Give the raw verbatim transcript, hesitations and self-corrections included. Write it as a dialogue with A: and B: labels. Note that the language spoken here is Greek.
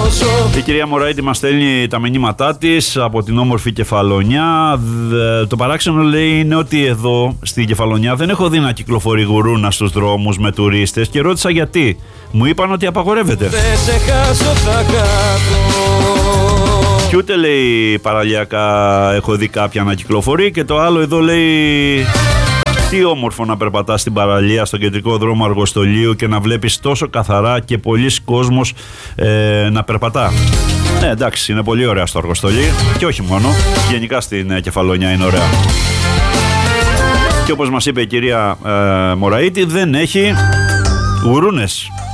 A: Η κυρία Μωραήτη μας στέλνει τα μηνύματά της από την όμορφη Κεφαλονιά. Το παράξενο, λέει, είναι ότι εδώ στη Κεφαλονιά δεν έχω δει να κυκλοφορεί γουρούνα στους δρόμους με τουρίστες και ρώτησα γιατί. Μου είπαν ότι απαγορεύεται. Και ούτε, λέει, παραλιακά έχω δει κάποια να κυκλοφορεί. Και το άλλο εδώ, λέει, τι όμορφο να περπατάς στην παραλία, στον κεντρικό δρόμο Αργοστολίου και να βλέπεις τόσο καθαρά και πολλοί κόσμος ε, να περπατά. Ναι, εντάξει, είναι πολύ ωραία στο Αργοστολί και όχι μόνο, γενικά στην ε, Κεφαλονιά είναι ωραία. Και όπως μας είπε η κυρία ε, Μωραήτη, δεν έχει γουρούνες.